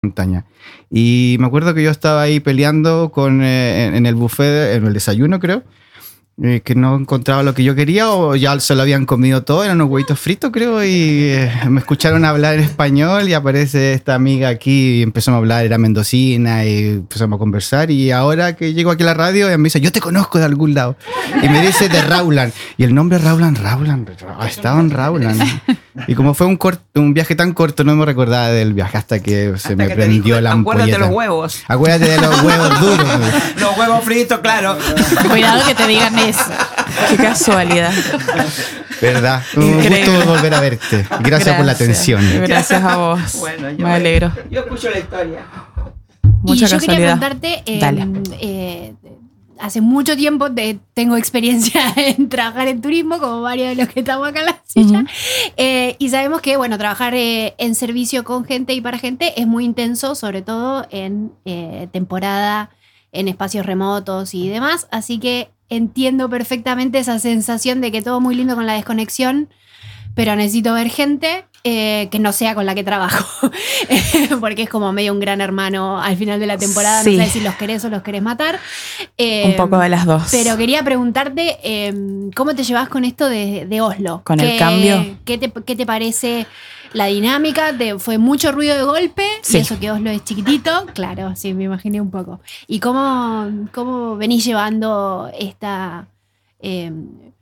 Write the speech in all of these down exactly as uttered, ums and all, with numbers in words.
montaña. Y me acuerdo que yo estaba ahí peleando con, eh, en, en el buffet, en el desayuno creo, eh, que no encontraba lo que yo quería o ya se lo habían comido todo, eran unos huevitos fritos creo, y eh, me escucharon hablar en español y aparece esta amiga aquí y empezamos a hablar, era mendocina y empezamos a conversar y ahora que llego aquí a la radio ella me dice, yo te conozco de algún lado y me dice de Raulan y el nombre Raulan, Raulan, ah, estaba en Raulan y como fue un, corto, un viaje tan corto no me recordaba del viaje hasta que hasta se me que prendió dijo, la ampolleta. Acuérdate de los huevos. Acuérdate de los huevos duros. Los huevos fritos, claro. Cuidado que te digan eso. Qué casualidad. ¿Verdad? Un gusto volver a verte. Gracias, Gracias por la atención. Gracias a vos. Bueno, yo me alegro. Yo escucho la historia. Mucha y yo casualidad. quería preguntarte, eh, eh, hace mucho tiempo de, tengo experiencia en trabajar en turismo, como varios de los que estamos acá en la silla, uh-huh. eh, y sabemos que bueno, trabajar eh, en servicio con gente y para gente es muy intenso, sobre todo en eh, temporada, en espacios remotos y demás, así que entiendo perfectamente esa sensación de que todo muy lindo con la desconexión, pero necesito ver gente eh, que no sea con la que trabajo. Porque es como medio un gran hermano al final de la temporada. Sí. No sabes si los querés o los querés matar. Eh, un poco de las dos. Pero quería preguntarte, eh, ¿cómo te llevas con esto de, de Oslo? ¿Con ¿Qué, el cambio? ¿qué te, ¿Qué te parece la dinámica? ¿Te, ¿Fue mucho ruido de golpe? Sí. Y eso que Oslo es chiquitito. Claro, sí, me imaginé un poco. ¿Y cómo, cómo venís llevando esta... Eh,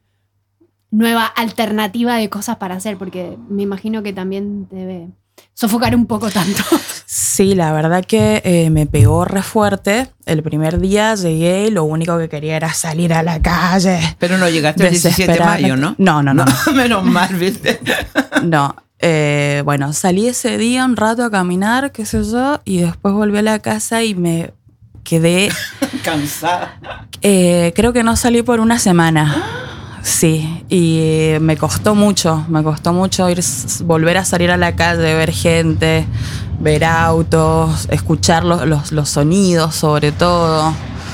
nueva alternativa de cosas para hacer? Porque me imagino que también debe sofocar un poco tanto. Sí, la verdad que eh, me pegó re fuerte. El primer día llegué y lo único que quería era salir a la calle. Pero no llegaste el diecisiete de mayo, ¿no? No, no, no. no menos mal, ¿viste? No. Eh, bueno, salí ese día un rato a caminar, qué sé yo, y después volví a la casa y me quedé... cansada. Eh, creo que no salí por una semana. Sí, y me costó mucho, me costó mucho ir, volver a salir a la calle, ver gente, ver autos, escuchar los, los, los sonidos sobre todo.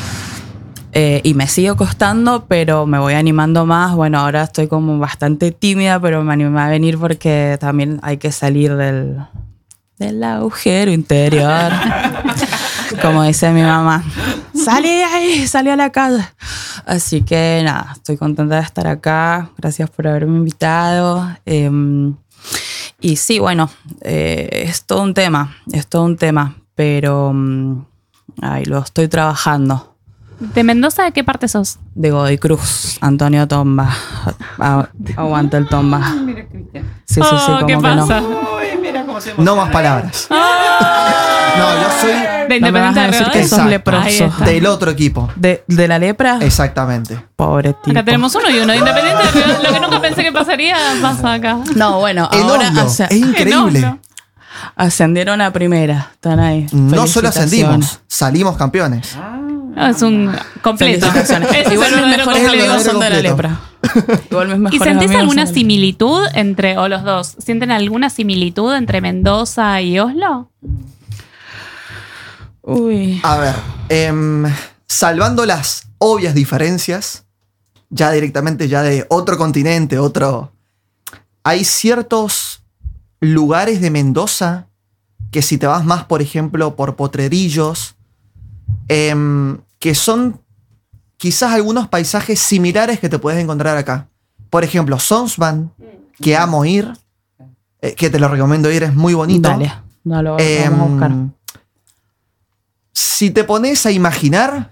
Eh, y me sigue costando, pero me voy animando más. Bueno, ahora estoy como bastante tímida, pero me animé a venir porque también hay que salir del, del agujero interior. Como dice mi mamá, salí de ahí, salí a la calle. Así que nada, estoy contenta de estar acá. Gracias por haberme invitado. Eh, y sí, bueno, eh, es todo un tema, es todo un tema, pero um, ay, lo estoy trabajando. ¿De Mendoza de qué parte sos? De Godoy Cruz, Antonio Tomba. Ah, aguanta el Tomba. Mira, Cristian. Sí, sí, sí, oh, como ¿qué que pasa? no. Uy, mira cómo se No más palabras. No, yo soy de no me vas a decir que sos leproso. del otro equipo. ¿De, de la lepra? Exactamente. Pobre tipo. Acá tenemos uno y uno. Independiente de lo que nunca pensé que pasaría, pasa acá. No, bueno, El ahora Oslo, hace- es increíble. ascendieron a primera. Están ahí. No solo Felicitaciones. ascendimos, salimos campeones. No, es un completo. Felicitaciones. Es Igual el mis verdadero mejores completo. amigos son de la completo. lepra. Igual mis ¿Y mejores sentís amigos alguna son de la- similitud entre, o los dos, sienten alguna similitud entre Mendoza y Oslo? Uy. A ver, em, salvando las obvias diferencias, ya directamente ya de otro continente, otro... Hay ciertos lugares de Mendoza que si te vas más, por ejemplo, por Potrerillos, em, que son quizás algunos paisajes similares que te puedes encontrar acá. Por ejemplo, Sonsvan, que amo ir, eh, que te lo recomiendo ir, es muy bonito. Dale, no lo Em, vamos a buscar. Si te pones a imaginar,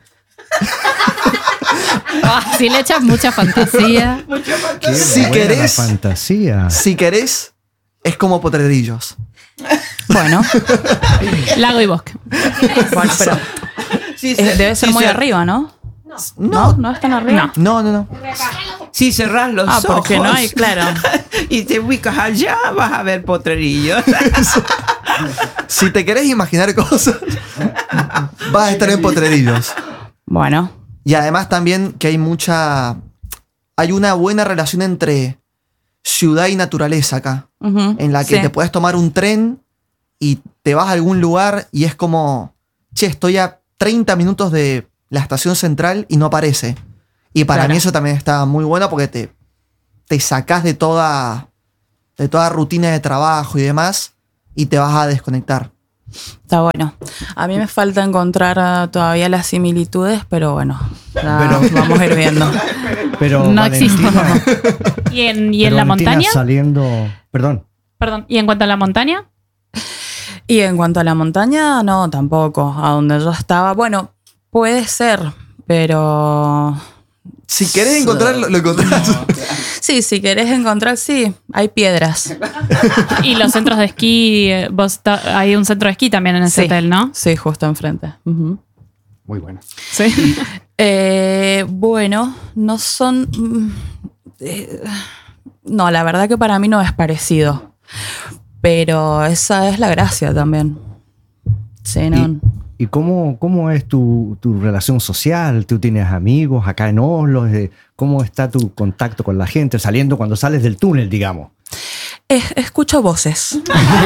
Ah, sí le echan mucha fantasía. Qué Si buena querés- la fantasía. si querés, es como Potrerillos. Bueno, Lago y bosque. bueno, pero Sí, eh, se- debe ser sí muy se- arriba, ¿no? No, No, no es tan arriba. no, no, no. Si cerrás los Ah, ojos porque no hay, claro. y te ubicas allá, vas a ver potrerillos. Si te querés imaginar cosas, vas a estar en Potrerillos. Bueno, Y además también que hay mucha... Hay una buena relación entre ciudad y naturaleza acá. ujú, En la que sí. te puedes tomar un tren y te vas a algún lugar y es como... Che, estoy a treinta minutos de la estación central y no aparece. Y para Claro. mí eso también está muy bueno porque te, te sacás de toda, de toda rutina de trabajo y demás y te vas a desconectar. Está bueno. A mí me falta encontrar uh, todavía las similitudes, pero bueno, ya Pero- vamos a ir viendo. Pero No existe. Valentina- ¿Y en, y pero en la Valentina montaña? saliendo, perdón. Perdón. ¿Y en cuanto a la montaña? Y en cuanto a la montaña, no, tampoco. A donde yo estaba, bueno, puede ser, pero Si querés encontrarlo, lo encontrás. sí, si querés encontrar, sí, hay piedras. Y los centros de esquí, eh, vos ta- hay un centro de esquí también en ese Sí. hotel, ¿no? Sí, justo enfrente. Ujú. Muy bueno. Sí. Eh, bueno, no son... mm, eh, no, la verdad que para mí no es parecido. Pero esa es la gracia también. Sí, no. ¿Y cómo, cómo es tu, tu relación social? ¿Tú tienes amigos acá en Oslo? Eh, ¿Cómo está tu contacto con la gente saliendo cuando sales del túnel, digamos? Es- escucho voces.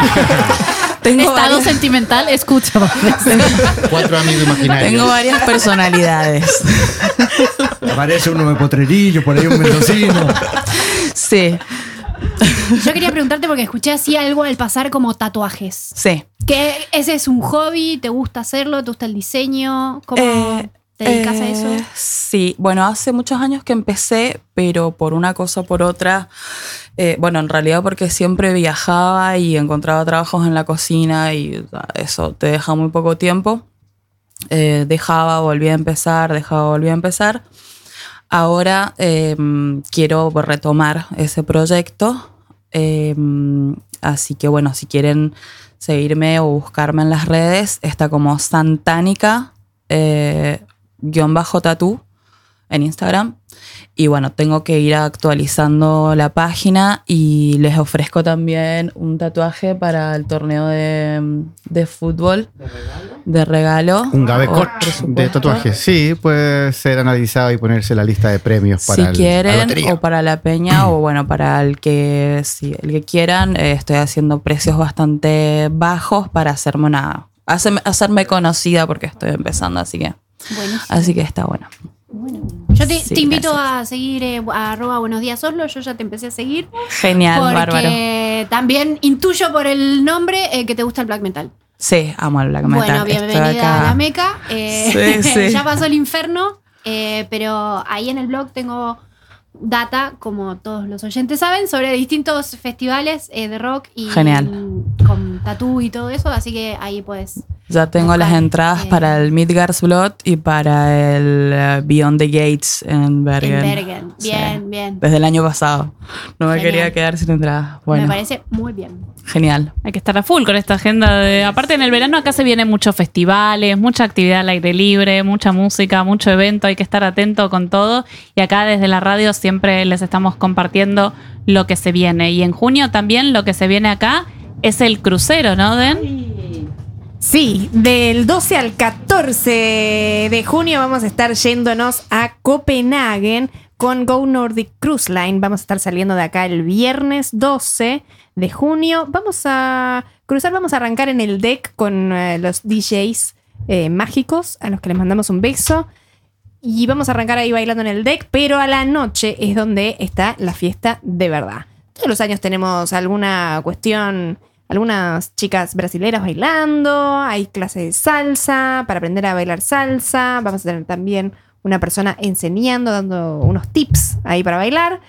Tengo Estado varias, sentimental, escucho. Cuatro amigos imaginarios. tengo varias personalidades. Aparece uno de Potrerillo, por ahí un mendocino. Sí, Yo quería preguntarte porque escuché así algo al pasar como tatuajes. sí. ¿Qué, ¿Ese es un hobby? ¿Te gusta hacerlo? ¿Te gusta el diseño? ¿Cómo Eh, te dedicas a eh, eso? Sí, bueno, hace muchos años que empecé, pero por una cosa o por otra, eh, bueno, en realidad porque siempre viajaba y encontraba trabajos en la cocina y o sea, eso te deja muy poco tiempo. Eh, dejaba, volvía a empezar, dejaba, volvía a empezar. Ahora eh, quiero retomar ese proyecto, eh, así que bueno, si quieren seguirme o buscarme en las redes, está como Santánica eh, guión bajo tatú en Instagram. Y bueno, tengo que ir actualizando la página y les ofrezco también un tatuaje para el torneo de, de fútbol. ¿De regalo? De regalo. Un O, gabecot por de supuesto. tatuajes. Sí, puede ser analizado y ponerse en la lista de premios para Si el- la quieren, lotería. o para la peña, o bueno, para el que, sí, el que quieran, eh, estoy haciendo precios bastante bajos para hacerme una. Hacerme, hacerme conocida porque estoy empezando, así que. Buenísimo. Así que está bueno. Yo te, Sí, te invito gracias. a seguir eh, a arroba buenos días Oslo. Yo ya te empecé a seguir. Genial, bárbaro. Porque también intuyo por el nombre eh, que te gusta el black metal. Sí, amo el black metal. Bueno, Estoy bienvenida acá. a la Meca. Eh, Sí, sí. ya pasó el infierno, eh, pero ahí en el blog tengo data, como todos los oyentes saben, sobre distintos festivales eh, de rock y Genial. mm, con tatú y todo eso, así que ahí puedes. Ya tengo las Buscar, entradas eh, para el Midgard's-Blot y para el eh, Beyond the Gates en Bergen. En Bergen. Sí. Bien, bien. Desde el año pasado. No me Genial. quería quedar sin entradas. Bueno, Me parece muy bien. genial. Hay que estar a full con esta agenda. De, aparte, en el verano acá se vienen muchos festivales, mucha actividad al aire libre, mucha música, mucho evento. Hay que estar atento con todo. Y acá desde la radio siempre les estamos compartiendo lo que se viene. Y en junio también lo que se viene acá es el crucero, ¿no, Den? Sí, del doce al catorce de junio vamos a estar yéndonos a Copenhague con Go Nordic Cruise Line. Vamos a estar saliendo de acá el viernes doce de junio. Vamos a cruzar, vamos a arrancar en el deck con eh, los D Js eh, mágicos, a los que les mandamos un beso. Y vamos a arrancar ahí bailando en el deck, pero a la noche es donde está la fiesta de verdad. Todos los años tenemos alguna cuestión, algunas chicas brasileras bailando, hay clases de salsa para aprender a bailar salsa, vamos a tener también una persona enseñando, dando unos tips ahí para bailar.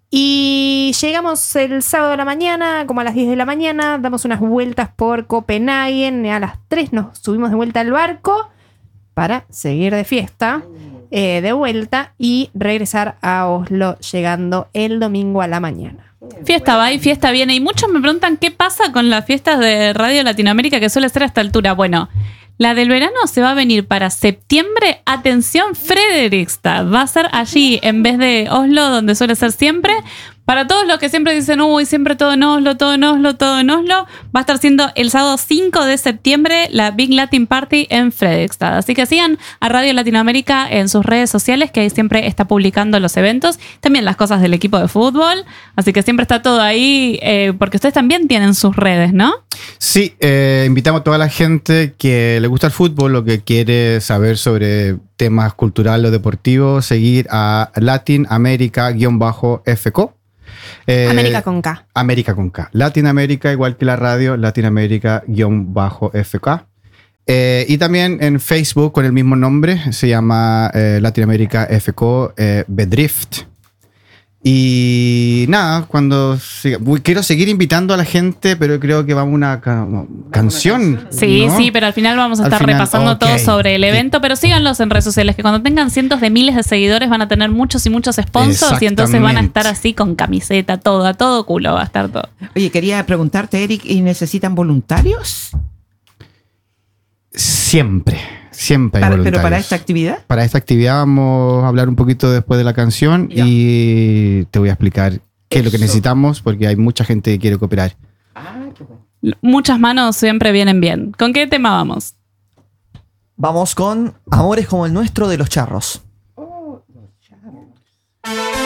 Y llegamos el sábado de la mañana, como a las diez de la mañana, damos unas vueltas por Copenhague, a las tres nos subimos de vuelta al barco para seguir de fiesta, eh, de vuelta y regresar a Oslo llegando el domingo a la mañana. Fiesta va y fiesta viene. Y muchos me preguntan qué pasa con las fiestas de Radio Latinoamérica, que suele ser a esta altura. Bueno, la del verano se va a venir para septiembre. Atención, Fredrikstad. Va a ser allí en vez de Oslo, donde suele ser siempre. Para todos los que siempre dicen, uy, siempre todo en Oslo, todo en Oslo, todo en Oslo, va a estar siendo el sábado cinco de septiembre la Big Latin Party en Fredrikstad. Así que sigan a Radio Latinoamérica en sus redes sociales, que ahí siempre está publicando los eventos, también las cosas del equipo de fútbol. Así que siempre está todo ahí, eh, porque ustedes también tienen sus redes, ¿no? Sí, eh, invitamos a toda la gente que le gusta el fútbol o que quiere saber sobre temas culturales o deportivos, seguir a Latin America-F C O. Eh, América con K. América con K. Latinoamérica, igual que la radio, Latinoamérica-F K. Eh, y también en Facebook con el mismo nombre, se llama eh, Latinoamérica F K eh, Bedrift. Y nada, cuando siga- uy, quiero seguir invitando a la gente, pero creo que vamos a una ca- canción. Sí, ¿no? sí, pero al final vamos a Al estar final, repasando ok. todo sobre el evento, pero síganlos en redes sociales, que cuando tengan cientos de miles de seguidores van a tener muchos y muchos sponsors y entonces van a Exactamente. estar así con camiseta, todo, a todo culo va a estar todo. Oye, quería preguntarte, Eric, ¿y necesitan voluntarios? Siempre, siempre hay Para- pero voluntarios. para esta actividad. Para esta actividad vamos a hablar un poquito después de la canción Ya. y te voy a explicar qué es lo que Eso. necesitamos porque hay mucha gente que quiere cooperar. Muchas manos siempre vienen bien. ¿Con qué tema vamos? Vamos con Amores como el nuestro de los Charros.